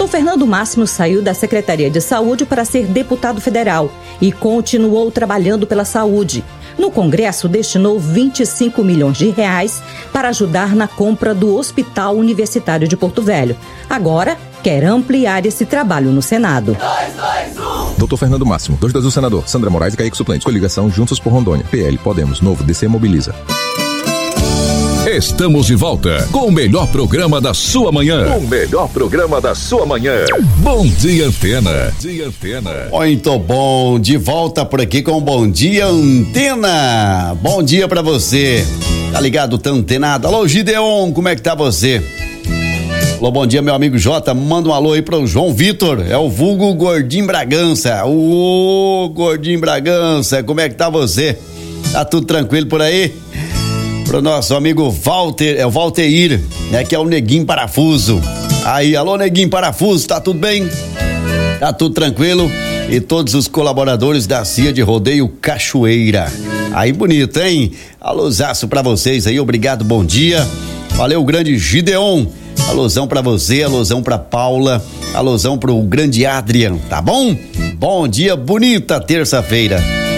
Fernando Máximo saiu da Secretaria de Saúde para ser deputado federal e continuou trabalhando pela saúde. No Congresso, destinou 25 milhões de reais para ajudar na compra do Hospital Universitário de Porto Velho. Agora, quer ampliar esse trabalho no Senado. 221. Dr. Fernando Máximo, 221 senador, Sandra Moraes e Kaique Suplente. Coligação Juntos por Rondônia. PL, Podemos, Novo, DC Mobiliza. Estamos de volta com o melhor programa da sua manhã. O melhor programa da sua manhã. Bom Dia Antena. Dia Antena. Muito bom, de volta por aqui com Bom Dia Antena. Bom dia pra você. Tá ligado, tá antenado? Alô, Gideon, como é que tá você? Alô, bom dia, meu amigo Jota. Manda um alô aí pro João Vitor. É o vulgo Gordinho Bragança. Ô, Gordinho Bragança, como é que tá você? Tá tudo tranquilo por aí? Pro nosso amigo Walter, é o Valteir, né? Que é o Neguinho Parafuso. Aí, alô, Neguinho Parafuso, tá tudo bem? Tá tudo tranquilo? E todos os colaboradores da CIA de Rodeio Cachoeira. Aí, bonito, hein? Alôzaço pra vocês aí, obrigado, bom dia. Valeu, grande Gideon. Alôzão pra você, alôzão pra Paula, alôzão pro grande Adrian, tá bom? Bom dia, bonita terça-feira.